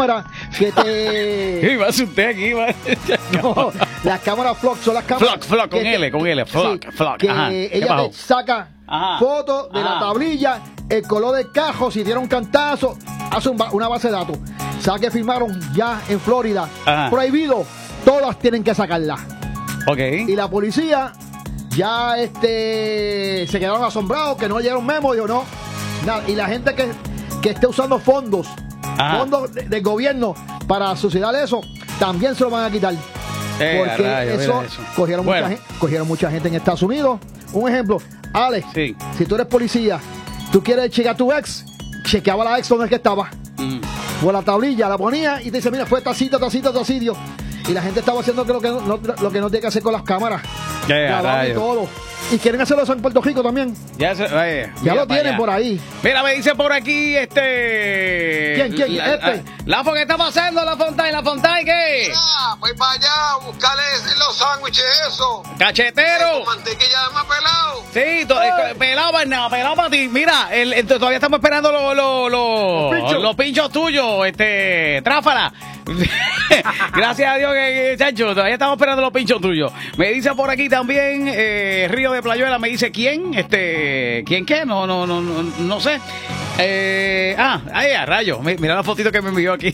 que te... Iba a usted aquí, No, las cámaras Flock son las cámaras... Flock, con L, Flock, sí, Flock. Que Ajá. ella te saca fotos de la tablilla, el color del cajo, si dieron un cantazo, hace una base de datos. ¿Sabes que firmaron ya en Florida? Prohibido, todas tienen que sacarla. Ok. Y la policía ya se quedaron asombrados, que no llegaron memo, digo, no, nada. Y la gente que esté usando fondos del gobierno para suicidar eso, también se lo van a quitar. Porque eso. Cogieron mucha gente en Estados Unidos. Un ejemplo, Alex, si tú eres policía, tú quieres chequear a tu ex, chequeaba la ex donde es que estaba. Por la tablilla, la ponía y te dice, mira, fue tacito, sitio. Y la gente estaba haciendo lo que no tiene que hacer con las cámaras. Y todo. Y quieren hacerlo eso en Puerto Rico también. Ya lo tienen por ahí. Mira, me dice por aquí ¿Quién? Lafo, ¿qué está pasando? La Fontay, ¿qué? Mira, voy para allá a buscarle los sándwiches eso. Cachetero. Con mantequilla más pelado. Sí, pelado para ti. Mira, todavía estamos esperando los pinchos tuyos, Tráfala. Gracias a Dios que chacho, todavía estamos esperando los pinchos tuyos. Me dice por aquí también Río de Playuela, me dice ¿quién? ¿Quién qué? No sé. Ahí a rayo. Mira la fotito que me envió aquí.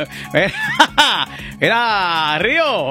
Era Río.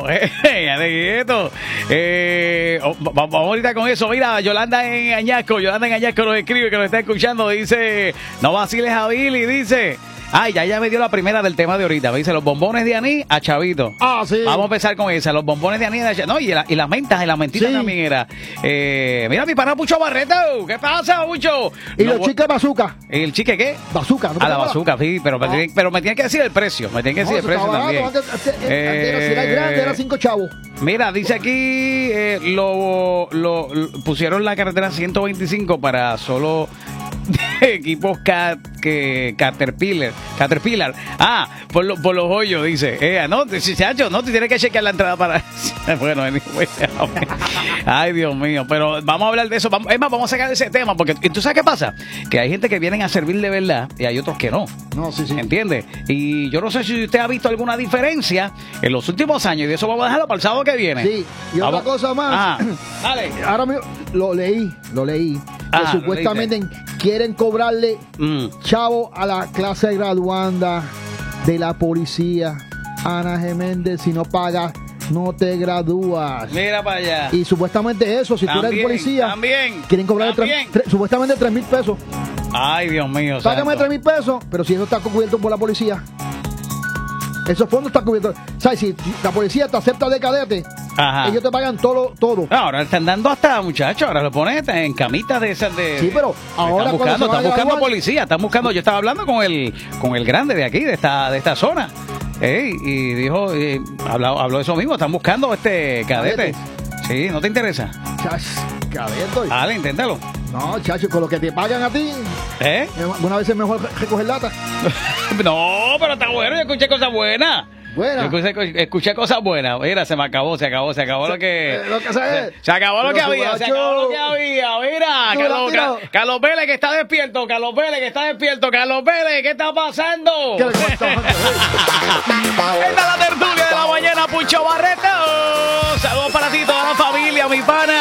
Vamos ahorita con eso. Mira, Yolanda en Añasco nos escribe que nos está escuchando. Dice, no vaciles a Billy, dice. Ya me dio la primera del tema de ahorita. Me dice los bombones de anís a Chavito. Sí. Vamos a empezar con esa. Los bombones de anís a Chavito. No, y las mentas, y las mentitas también era. Mira, mi pana Pucho Barreto. ¿Qué pasa, Pucho? Y los chiques bazooka. ¿El chique qué? Bazooka. ¿No la bazooka, sí. Pero me tiene que decir el precio. Me tiene que decir el precio también. Antes era grande, era 5 chavos. Mira, dice aquí, pusieron la carretera 125 para solo equipos Caterpillar. Por los hoyos, dice. No, chacho, no, tú tienes que chequear la entrada para... Bueno, ay, Dios mío, pero vamos a hablar de eso. Vamos a sacar ese tema, porque ¿tú sabes qué pasa? Que hay gente que vienen a servir de verdad y hay otros que no. Sí. ¿Entiendes? Y yo no sé si usted ha visto alguna diferencia en los últimos años, y de eso vamos a dejarlo para el sábado que viene. Sí, y otra cosa más. Dale. Ahora mismo lo leí. Que supuestamente quieren cobrarle chavo a la clase graduanda de la policía. Ana G. Méndez, si no pagas, no te gradúas. Mira para allá. Y supuestamente eso, si tú eres policía, quieren cobrarle supuestamente 3,000 pesos. Ay, Dios mío. Págame 3,000 pesos, pero si eso está cubierto por la policía. Esos fondos están cubiertos. ¿Sabes? Si la policía te acepta de cadete, ellos te pagan todo. Ahora están dando hasta, muchachos, ahora lo pones en camitas de esas de... Sí, pero ahora están buscando policía, están buscando... Yo estaba hablando con el grande de aquí, de esta zona. Y dijo, habló de eso mismo, están buscando cadete. Sí, ¿no te interesa? Cadete. Dale, inténtalo. No, chacho, con lo que te pagan a ti, una vez es mejor recoger lata. No, pero está bueno, yo escuché cosas buenas. Escuché cosas buenas. Mira, se acabó lo que... Se acabó lo que había. Mira, Carlos Vélez que está despierto. Carlos Vélez, ¿qué está pasando? Esta es la tertulia de la mañana, Pucho Barreto. Saludos para ti, toda la familia, mi pana.